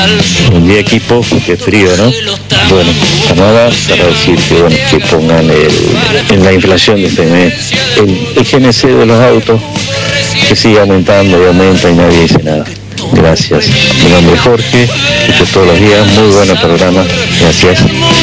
Buen día, equipo, qué frío, ¿no? Bueno, nada para decir que, bueno, que pongan en la inflación de este mes el GNC de los autos, que sigue aumentando y aumenta y nadie dice nada. Gracias. Mi nombre es Jorge, escucho todos los días, muy buen programa. Gracias.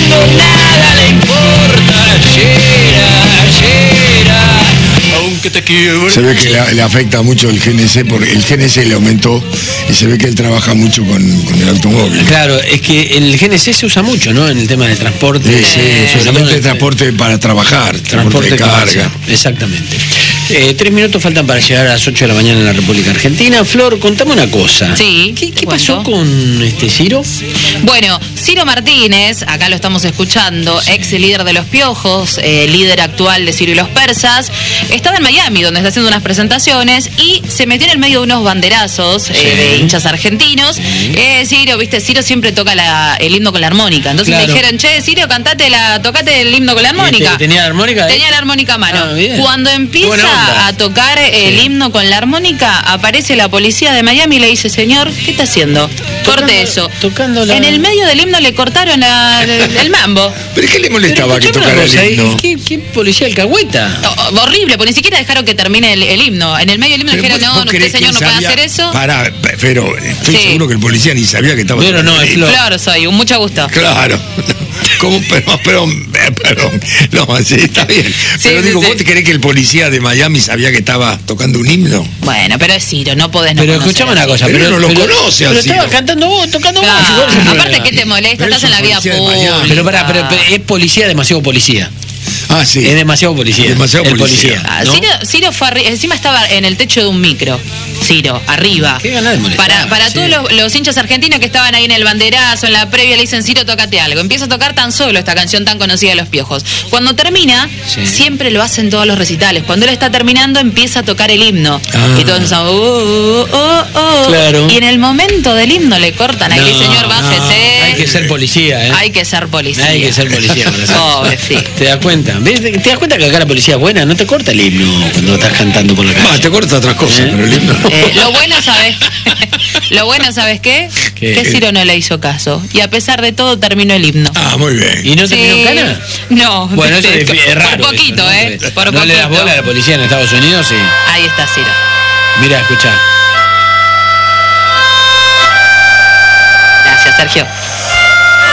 Se ve que le afecta mucho el GNC, porque el GNC le aumentó y se ve que él trabaja mucho con el automóvil. Claro, es que el GNC se usa mucho, ¿no? En el tema del transporte. Sí, solamente el transporte para trabajar, transporte de carga. Exactamente. 3 minutos faltan para llegar a las 8 de la mañana en la República Argentina. Flor, contame una cosa. Sí. ¿Qué pasó con Ciro? Bueno, Ciro Martínez, acá lo estamos escuchando, ex líder de los Piojos, líder actual de Ciro y los Persas, estaba en Miami, donde está haciendo unas presentaciones, y se metió en el medio de unos banderazos de hinchas argentinos. Ciro siempre toca el himno con la armónica. Entonces le dijeron, che, Ciro, tocate el himno con la armónica. ¿Tenía la armónica? Tenía la armónica a mano. Cuando empieza a tocar el himno con la armónica, aparece la policía de Miami y le dice, señor, ¿qué está haciendo? Corte eso. En el medio del himno le cortaron el mambo. ¿Pero qué le molestaba que tocara el himno? ¿Qué policía alcahueta? Horrible, porque ni siquiera dejaron que termine el himno. En el medio del himno le dijeron, no, usted señor no puede hacer eso. Pero estoy seguro que el policía ni sabía que estaba tocando el himno. Flor soy, un mucho gusto. Claro. ¿Cómo? Perdón. No, sí, está bien. Pero digo, ¿vos te crees que el policía de Miami sabía que estaba tocando un himno? Bueno, pero es Ciro, no podés no conocer. Pero escuchame una cosa. Pero no lo conoce pero Ciro. Estaba cantando vos, tocando vos. Aparte, ¿qué te molesta? Estás en la vía pública. Pero es policía, demasiado policía. Ah, sí. Es demasiado policía. Demasiado policía. ¿No? Ciro fue encima estaba en el techo de un micro. Ciro, arriba. Qué ganas de molestar. Para todos los hinchas argentinos que estaban ahí en el banderazo, en la previa, le dicen, Ciro, tócate algo. Empieza a tocar tan solo esta canción tan conocida de Los Piojos. Cuando termina, siempre lo hacen todos los recitales. Cuando él está terminando, empieza a tocar el himno. Y todos empiezan, Claro. Y en el momento del himno le cortan. Aquí, señor, bájese. Hay que ser policía, ¿eh? Hay que ser policía. Hay que ser policía. Pobrecito. ¿Te das cuenta? ¿Te das cuenta que acá la policía es buena? No te corta el himno cuando estás cantando por la calle. Te corta otras cosas, pero el himno no. Lo bueno, ¿sabes qué? Que Ciro no le hizo caso. Y a pesar de todo, terminó el himno. Ah, muy bien. ¿Y no terminó en cana? No. Bueno, eso es raro. Por poquito, eso, ¿no? Por ¿No poquito. le das bola a la policía en Estados Unidos? Sí. Ahí está Ciro. Mira, escuchá. Gracias, Sergio.